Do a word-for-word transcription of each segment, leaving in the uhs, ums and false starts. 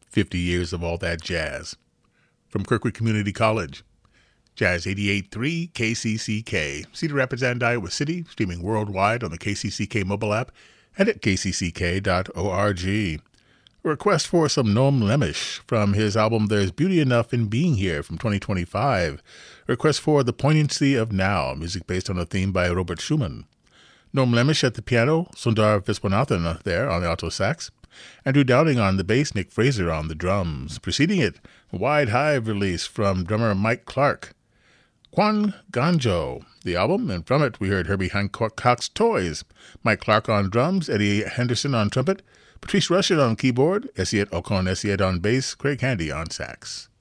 fifty years of all that jazz. From Kirkwood Community College, Jazz eighty-eight point three K C C K, Cedar Rapids and Iowa City, streaming worldwide on the K C C K mobile app and at k c c k dot org. A request for some Noam Lemisch from his album There's Beauty Enough in Being Here from twenty twenty-five. A request for The Poignancy of Now, music based on a theme by Robert Schumann. Noam Lemisch at the piano, Sundar Viswanathan there on the alto sax, Andrew Downing on the bass, Nick Fraser on the drums. Preceding it, a Wide Hive release from drummer Mike Clark. Kwan Ganjo, the album, and from it we heard Herbie Hancock's Toys, Mike Clark on drums, Eddie Henderson on trumpet, Patrice Rushen on keyboard, Essiet Okon-Essiet on bass, Craig Handy on sax.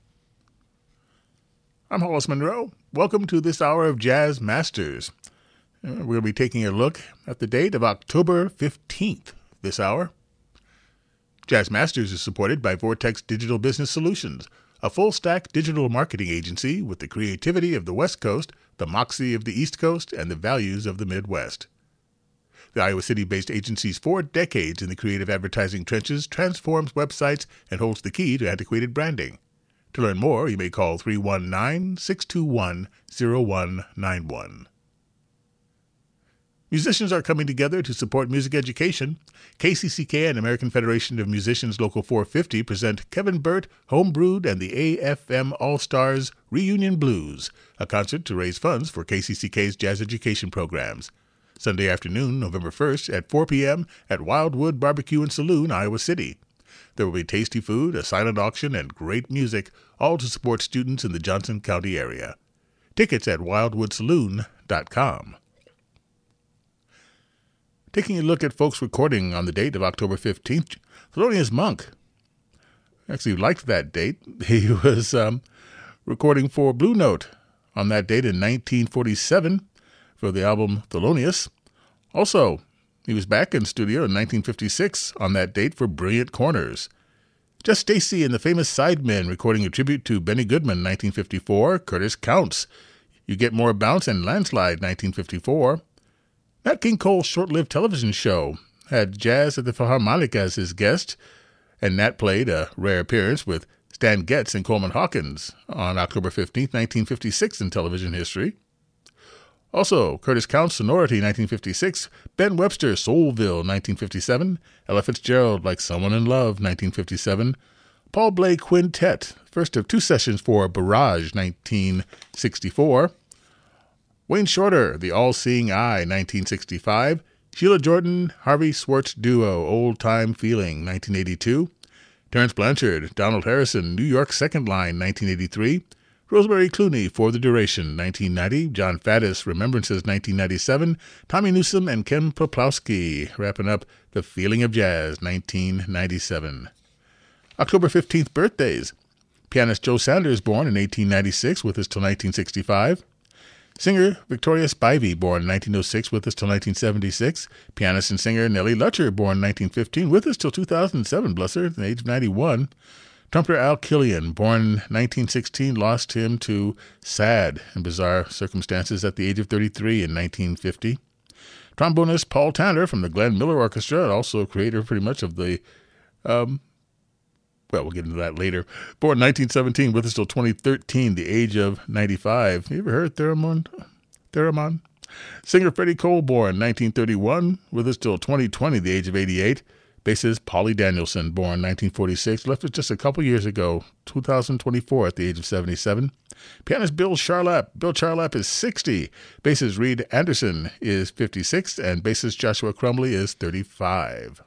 I'm Hollis Monroe. Welcome to this hour of Jazz Masters. Uh, We're going to be taking a look at the date of October fifteenth this hour. Jazz Masters is supported by Vortex Digital Business Solutions, a full-stack digital marketing agency with the creativity of the West Coast, the moxie of the East Coast, and the values of the Midwest. The Iowa City-based agency's four decades in the creative advertising trenches transforms websites and holds the key to antiquated branding. To learn more, you may call three one nine, six two one, zero one nine one. Musicians are coming together to support music education. K C C K and American Federation of Musicians Local four fifty present Kevin Burt, Homebrewed, and the A F M All-Stars Reunion Blues, a concert to raise funds for K C C K's jazz education programs. Sunday afternoon, November first, at four p.m. at Wildwood Barbecue and Saloon, Iowa City. There will be tasty food, a silent auction, and great music, all to support students in the Johnson County area. Tickets at wildwood saloon dot com. Taking a look at folks recording on the date of October fifteenth, Thelonious Monk. I actually liked that date. He was um, recording for Blue Note on that date in nineteen forty-seven for the album Thelonious. Also, he was back in studio in nineteen fifty-six on that date for Brilliant Corners. Just Stacy and the Famous Sidemen recording a tribute to Benny Goodman, nineteen fifty-four. Curtis Counts, You Get More Bounce, and Landslide, nineteen fifty-four. Nat King Cole's short-lived television show had Jazz at the Philharmonic as his guest, and Nat played a rare appearance with Stan Getz and Coleman Hawkins on October fifteenth, nineteen fifty-six in television history. Also, Curtis Counts' Sonority, nineteen fifty-six, Ben Webster, Soulville, nineteen fifty-seven, Ella Fitzgerald, Like Someone in Love, nineteen fifty-seven, Paul Bley Quintet, first of two sessions for Barrage, nineteen sixty-four, Wayne Shorter, The All-Seeing Eye, nineteen sixty-five, Sheila Jordan, Harvey Swartz Duo, Old Time Feeling, nineteen eighty-two, Terrence Blanchard, Donald Harrison, New York Second Line, nineteen eighty-three, Rosemary Clooney, For the Duration, nineteen ninety, John Faddis, Remembrances, nineteen ninety-seven, Tommy Newsom and Ken Poplowski, wrapping up The Feeling of Jazz, nineteen ninety-seven. October fifteenth birthdays. Pianist Joe Sanders, born in eighteen ninety-six, with us till nineteen sixty-five. Singer Victoria Spivey, born in nineteen oh six, with us till nineteen seventy-six. Pianist and singer Nellie Lutcher, born in nineteen fifteen, with us till two thousand seven, bless her, at the age of ninety-one. Trumpeter Al Killian, born in nineteen sixteen, lost him to sad and bizarre circumstances at the age of thirty-three in nineteen fifty. Trombonist Paul Tanner from the Glenn Miller Orchestra, also creator pretty much of the, um, well, we'll get into that later. Born in nineteen seventeen, with us till twenty thirteen, the age of ninety-five. You ever heard Theremin? Theremin? Singer Freddie Cole, born nineteen thirty-one, with us till twenty twenty, the age of eighty-eight. Bassist Polly Danielson, born nineteen forty-six, left us just a couple years ago, two thousand twenty-four, at the age of seventy-seven. Pianist Bill Charlap. Bill Charlap is sixty. Bassist Reed Anderson is fifty-six, and bassist Joshua Crumbley is thirty-five.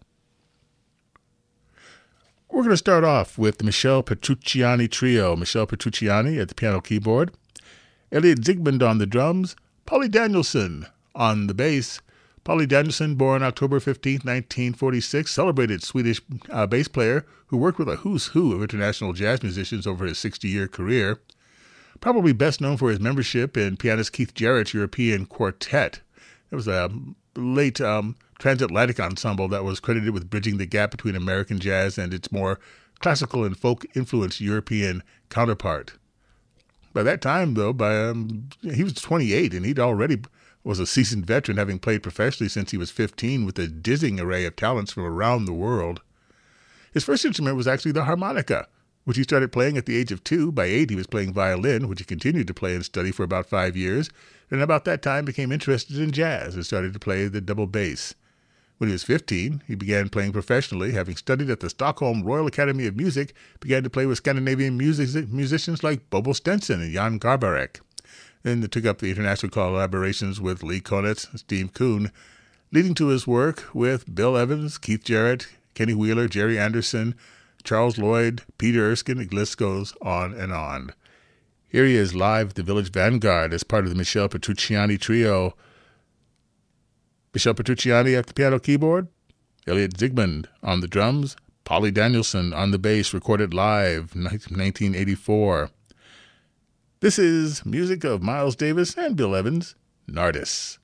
We're going to start off with the Michelle Petrucciani Trio. Michelle Petrucciani at the piano keyboard, Elliot Zygmunt on the drums, Polly Danielson on the bass. Polly Danielson, born October fifteenth, nineteen forty-six, celebrated Swedish uh, bass player who worked with a who's who of international jazz musicians over his sixty-year career. Probably best known for his membership in pianist Keith Jarrett's European Quartet. It was a late um, transatlantic ensemble that was credited with bridging the gap between American jazz and its more classical and folk-influenced European counterpart. By that time, though, by um, he was twenty-eight, and he'd already was a seasoned veteran, having played professionally since he was fifteen with a dizzying array of talents from around the world. His first instrument was actually the harmonica, which he started playing at the age of two. By eight, he was playing violin, which he continued to play and study for about five years, and about that time became interested in jazz and started to play the double bass. When he was fifteen, he began playing professionally, having studied at the Stockholm Royal Academy of Music, began to play with Scandinavian music, musicians like Bobo Stenson and Jan Garbarek. Then took up the international collaborations with Lee Konitz and Steve Kuhn, leading to his work with Bill Evans, Keith Jarrett, Kenny Wheeler, Jerry Anderson, Charles Lloyd, Peter Erskine. The list goes on and on. Here he is live at the Village Vanguard as part of the Michel Petrucciani Trio. Michel Petrucciani at the piano keyboard, Elliot Zygmunt on the drums, Polly Danielson on the bass, recorded live in nineteen eighty-four. This is music of Miles Davis and Bill Evans, Nardis.